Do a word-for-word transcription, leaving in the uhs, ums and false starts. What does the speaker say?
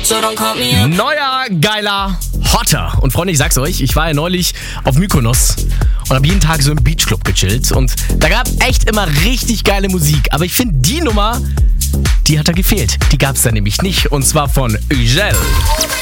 so don't call me up. Neuer, geiler, hotter. Und Freunde, ich sag's euch, ich war ja neulich auf Mykonos und habe jeden Tag so im Beachclub gechillt. Und da gab echt immer richtig geile Musik. Aber ich finde, die Nummer, die hat da gefehlt. Die gab's da nämlich nicht. Und zwar von Ugel.